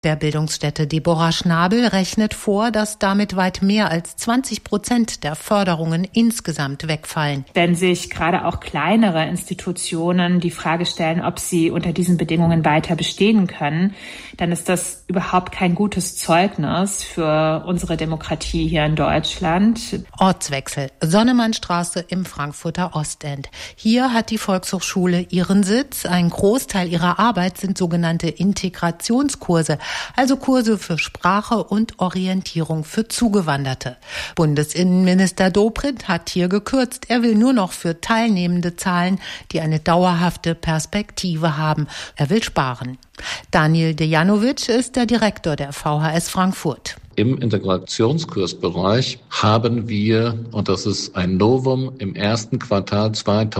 Der Bildungsstätte Deborah Schnabel rechnet vor, dass damit weit mehr als 20% der Förderungen insgesamt wegfallen. Wenn sich gerade auch kleinere Institutionen die Frage stellen, ob sie unter diesen Bedingungen weiter bestehen können, dann ist das überhaupt kein gutes Zeugnis für unsere Demokratie hier in Deutschland. Ortswechsel. Sonnemannstraße im Frankfurter Ostend. Hier hat die Volkshochschule ihren Sitz. Ein Großteil ihrer Arbeit sind sogenannte Integrationskurse, also Kurse für Sprache und Orientierung für Zugewanderte. Bundesinnenminister Dobrindt hat hier gekürzt. Er will nur noch für Teilnehmende zahlen, die eine dauerhafte Perspektive haben. Er will sparen. Daniel Dejanovic ist der Direktor der VHS Frankfurt. Im Integrationskursbereich haben wir, und das ist ein Novum, im ersten Quartal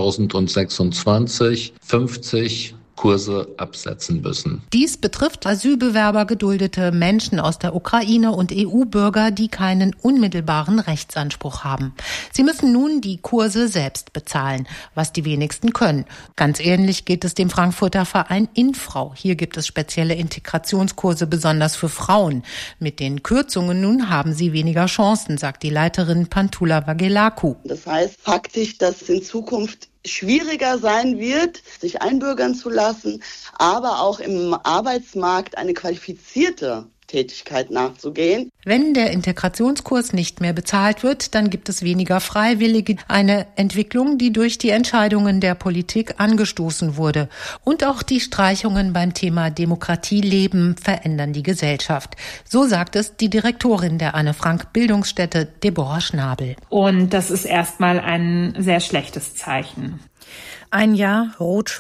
2026 50 Kurse absetzen müssen. Dies betrifft Asylbewerber, geduldete Menschen aus der Ukraine und EU-Bürger, die keinen unmittelbaren Rechtsanspruch haben. Sie müssen nun die Kurse selbst bezahlen, was die wenigsten können. Ganz ähnlich geht es dem Frankfurter Verein Infrau. Hier gibt es spezielle Integrationskurse, besonders für Frauen. Mit den Kürzungen nun haben sie weniger Chancen, sagt die Leiterin Pantula Vagelaku. Das heißt faktisch, dass es in Zukunft schwieriger sein wird, sich einbürgern zu lassen, aber auch im Arbeitsmarkt eine qualifizierte Tätigkeit nachzugehen. Wenn der Integrationskurs nicht mehr bezahlt wird, dann gibt es weniger Freiwillige. Eine Entwicklung, die durch die Entscheidungen der Politik angestoßen wurde. Und auch die Streichungen beim Thema Demokratieleben verändern die Gesellschaft. So sagt es die Direktorin der Anne-Frank-Bildungsstätte, Deborah Schnabel. Und das ist erstmal ein sehr schlechtes Zeichen. Ein Jahr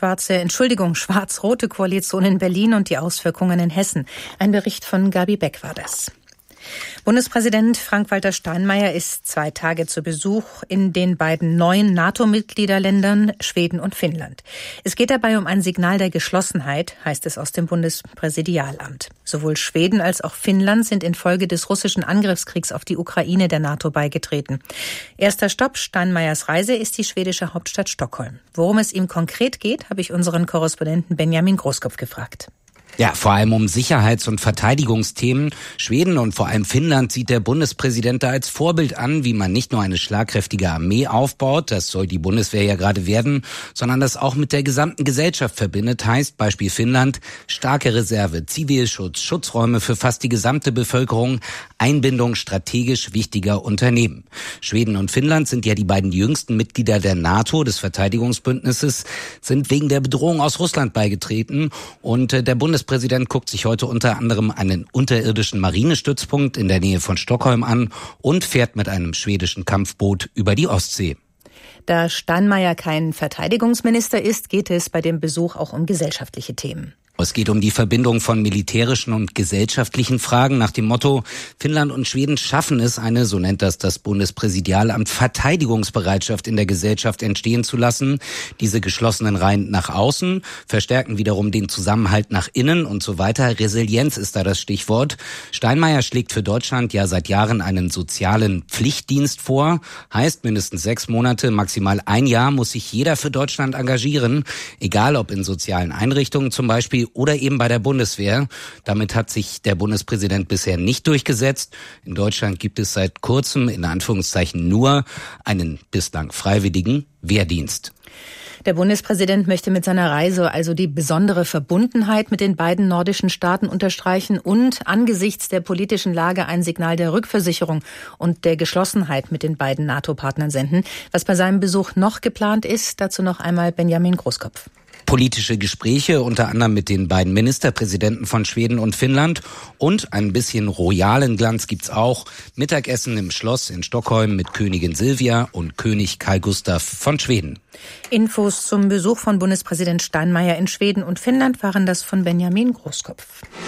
schwarz-rote Koalition in Berlin und die Auswirkungen in Hessen. Ein Bericht von Gabi Beck war das. Bundespräsident Frank-Walter Steinmeier ist 2 Tage zu Besuch in den beiden neuen NATO-Mitgliederländern Schweden und Finnland. Es geht dabei um ein Signal der Geschlossenheit, heißt es aus dem Bundespräsidialamt. Sowohl Schweden als auch Finnland sind infolge des russischen Angriffskriegs auf die Ukraine der NATO beigetreten. Erster Stopp Steinmeiers Reise ist die schwedische Hauptstadt Stockholm. Worum es ihm konkret geht, habe ich unseren Korrespondenten Benjamin Großkopf gefragt. Ja, vor allem um Sicherheits- und Verteidigungsthemen. Schweden und vor allem Finnland sieht der Bundespräsident da als Vorbild an, wie man nicht nur eine schlagkräftige Armee aufbaut, das soll die Bundeswehr ja gerade werden, sondern das auch mit der gesamten Gesellschaft verbindet, heißt Beispiel Finnland, starke Reserve, Zivilschutz, Schutzräume für fast die gesamte Bevölkerung, Einbindung strategisch wichtiger Unternehmen. Schweden und Finnland sind ja die beiden jüngsten Mitglieder der NATO, des Verteidigungsbündnisses, sind wegen der Bedrohung aus Russland beigetreten und der Bundespräsident guckt sich heute unter anderem einen unterirdischen Marinestützpunkt in der Nähe von Stockholm an und fährt mit einem schwedischen Kampfboot über die Ostsee. Da Steinmeier kein Verteidigungsminister ist, geht es bei dem Besuch auch um gesellschaftliche Themen. Es geht um die Verbindung von militärischen und gesellschaftlichen Fragen nach dem Motto, Finnland und Schweden schaffen es, eine, so nennt das Bundespräsidialamt, Verteidigungsbereitschaft in der Gesellschaft entstehen zu lassen. Diese geschlossenen Reihen nach außen verstärken wiederum den Zusammenhalt nach innen und so weiter. Resilienz ist da das Stichwort. Steinmeier schlägt für Deutschland ja seit Jahren einen sozialen Pflichtdienst vor. Heißt, mindestens 6 Monate, maximal 1 Jahr muss sich jeder für Deutschland engagieren. Egal ob in sozialen Einrichtungen zum Beispiel oder eben bei der Bundeswehr. Damit hat sich der Bundespräsident bisher nicht durchgesetzt. In Deutschland gibt es seit kurzem, in Anführungszeichen, nur einen bislang freiwilligen Wehrdienst. Der Bundespräsident möchte mit seiner Reise also die besondere Verbundenheit mit den beiden nordischen Staaten unterstreichen und angesichts der politischen Lage ein Signal der Rückversicherung und der Geschlossenheit mit den beiden NATO-Partnern senden. Was bei seinem Besuch noch geplant ist, dazu noch einmal Benjamin Großkopf. Politische Gespräche, unter anderem mit den beiden Ministerpräsidenten von Schweden und Finnland. Und ein bisschen royalen Glanz gibt's auch. Mittagessen im Schloss in Stockholm mit Königin Silvia und König Carl Gustaf von Schweden. Infos zum Besuch von Bundespräsident Steinmeier in Schweden und Finnland waren das von Benjamin Großkopf.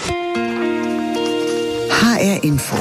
HR Info.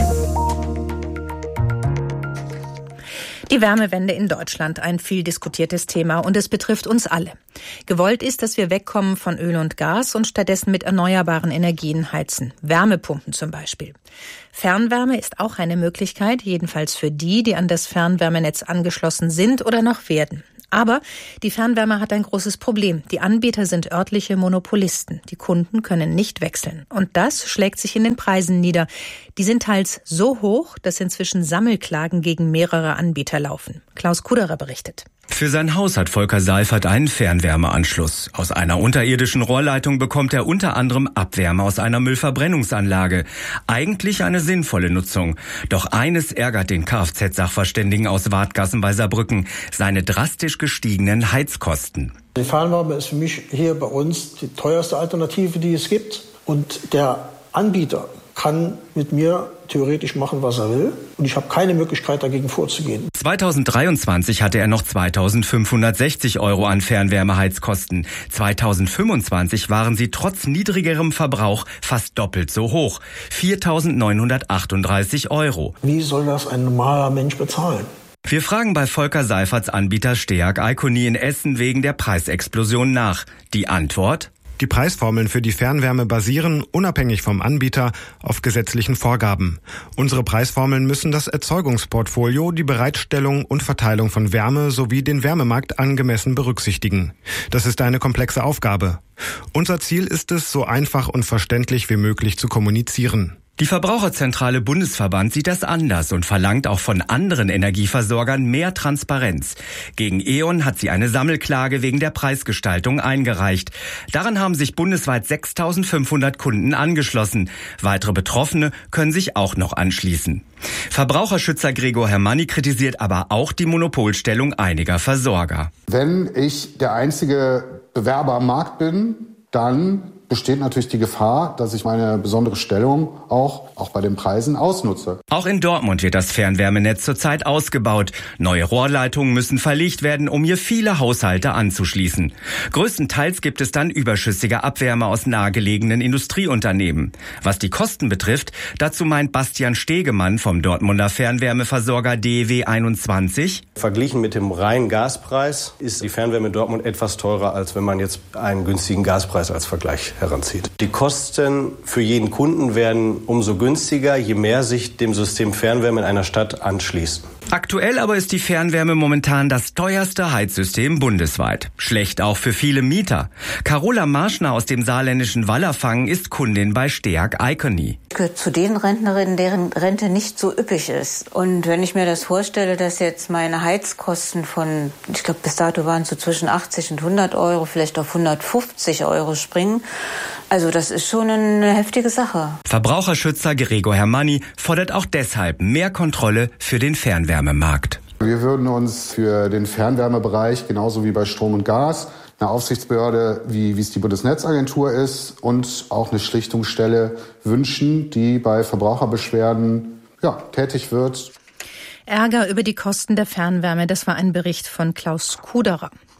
Die Wärmewende in Deutschland, ein viel diskutiertes Thema und es betrifft uns alle. Gewollt ist, dass wir wegkommen von Öl und Gas und stattdessen mit erneuerbaren Energien heizen. Wärmepumpen zum Beispiel. Fernwärme ist auch eine Möglichkeit, jedenfalls für die, die an das Fernwärmenetz angeschlossen sind oder noch werden. Aber die Fernwärme hat ein großes Problem. Die Anbieter sind örtliche Monopolisten. Die Kunden können nicht wechseln. Und das schlägt sich in den Preisen nieder. Die sind teils so hoch, dass inzwischen Sammelklagen gegen mehrere Anbieter laufen. Klaus Kuderer berichtet. Für sein Haus hat Volker Seifert einen Fernwärmeanschluss. Aus einer unterirdischen Rohrleitung bekommt er unter anderem Abwärme aus einer Müllverbrennungsanlage. Eigentlich eine sinnvolle Nutzung. Doch eines ärgert den Kfz-Sachverständigen aus Wadgassen bei Saarbrücken: seine drastisch gestiegenen Heizkosten. Die Fernwärme ist für mich hier bei uns die teuerste Alternative, die es gibt. Und der Anbieter kann mit mir theoretisch machen, was er will. Und ich habe keine Möglichkeit, dagegen vorzugehen. 2023 hatte er noch 2.560 € an Fernwärmeheizkosten. 2025 waren sie trotz niedrigerem Verbrauch fast doppelt so hoch: 4.938 €. Wie soll das ein normaler Mensch bezahlen? Wir fragen bei Volker Seiferts Anbieter Steag Icony in Essen wegen der Preisexplosion nach. Die Antwort: Die Preisformeln für die Fernwärme basieren, unabhängig vom Anbieter, auf gesetzlichen Vorgaben. Unsere Preisformeln müssen das Erzeugungsportfolio, die Bereitstellung und Verteilung von Wärme sowie den Wärmemarkt angemessen berücksichtigen. Das ist eine komplexe Aufgabe. Unser Ziel ist es, so einfach und verständlich wie möglich zu kommunizieren. Die Verbraucherzentrale Bundesverband sieht das anders und verlangt auch von anderen Energieversorgern mehr Transparenz. Gegen E.ON hat sie eine Sammelklage wegen der Preisgestaltung eingereicht. Daran haben sich bundesweit 6.500 Kunden angeschlossen. Weitere Betroffene können sich auch noch anschließen. Verbraucherschützer Gregor Hermanni kritisiert aber auch die Monopolstellung einiger Versorger. Wenn ich der einzige Bewerber am Markt bin, dann besteht natürlich die Gefahr, dass ich meine besondere Stellung auch bei den Preisen ausnutze. Auch in Dortmund wird das Fernwärmenetz zurzeit ausgebaut. Neue Rohrleitungen müssen verlegt werden, um hier viele Haushalte anzuschließen. Größtenteils gibt es dann überschüssige Abwärme aus nahegelegenen Industrieunternehmen. Was die Kosten betrifft, dazu meint Bastian Stegemann vom Dortmunder Fernwärmeversorger DEW 21. Verglichen mit dem reinen Gaspreis ist die Fernwärme in Dortmund etwas teurer, als wenn man jetzt einen günstigen Gaspreis als Vergleich heranzieht. Die Kosten für jeden Kunden werden umso günstiger, je mehr sich dem System Fernwärme in einer Stadt anschließen. Aktuell aber ist die Fernwärme momentan das teuerste Heizsystem bundesweit. Schlecht auch für viele Mieter. Carola Marschner aus dem saarländischen Wallerfangen ist Kundin bei Steag Icony. Ich gehöre zu den Rentnerinnen, deren Rente nicht so üppig ist. Und wenn ich mir das vorstelle, dass jetzt meine Heizkosten von, ich glaube bis dato waren es so zwischen 80 und 100 €, vielleicht auf 150 € springen, also das ist schon eine heftige Sache. Verbraucherschützer Gregor Hermanni fordert auch deshalb mehr Kontrolle für den Fernwärmemarkt. Wir würden uns für den Fernwärmebereich, genauso wie bei Strom und Gas, eine Aufsichtsbehörde, wie es die Bundesnetzagentur ist, und auch eine Schlichtungsstelle wünschen, die bei Verbraucherbeschwerden tätig wird. Ärger über die Kosten der Fernwärme, das war ein Bericht von Klaus Kuderer.